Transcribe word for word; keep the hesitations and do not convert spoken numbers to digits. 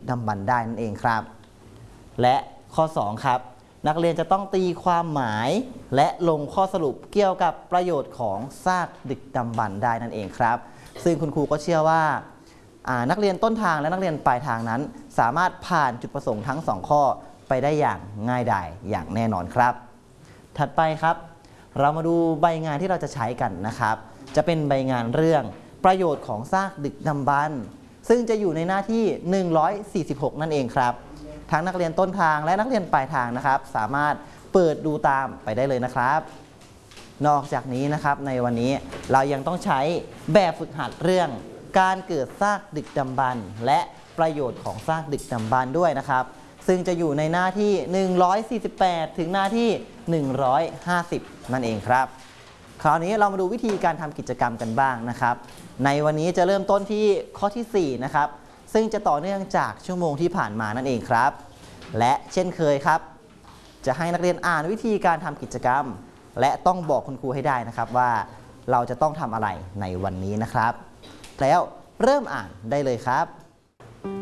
ดำบรรพ์ได้นั่นเองครับและข้อสองครับนักเรียนจะต้องตีความหมายและลงข้อสรุปเกี่ยวกับประโยชน์ของซากดึกดำบรรพ์ได้นั่นเองครับซึ่งคุณครูก็เชื่อว่านักเรียนต้นทางและนักเรียนปลายทางนั้นสามารถผ่านจุดประสงค์ทั้งสองข้อไปได้อย่างง่ายดายอย่างแน่นอนครับถัดไปครับเรามาดูใบงานที่เราจะใช้กันนะครับจะเป็นใบงานเรื่องประโยชน์ของซากดึกดำบรรพ์ซึ่งจะอยู่ในหน้าที่หนึ่งร้อยสี่สิบหกนั่นเองครับทั้งนักเรียนต้นทางและนักเรียนปลายทางนะครับสามารถเปิดดูตามไปได้เลยนะครับนอกจากนี้นะครับในวันนี้เรายังต้องใช้แบบฝึกหัดเรื่องการเกิดซากดึกดำบรรพ์และประโยชน์ของซากดึกดำบรรพ์ด้วยนะครับซึ่งจะอยู่ในหน้าที่หนึ่งร้อยสี่สิบแปดถึงหน้าที่หนึ่งร้อยห้าสิบนั่นเองครับคราวนี้เรามาดูวิธีการทำกิจกรรมกันบ้างนะครับในวันนี้จะเริ่มต้นที่ข้อที่สี่นะครับซึ่งจะต่อเนื่องจากชั่วโมงที่ผ่านมานั่นเองครับและเช่นเคยครับจะให้นักเรียนอ่านวิธีการทำกิจกรรมและต้องบอกคุณครูให้ได้นะครับว่าเราจะต้องทำอะไรในวันนี้นะครับแล้วเริ่มอ่านได้เลยครับ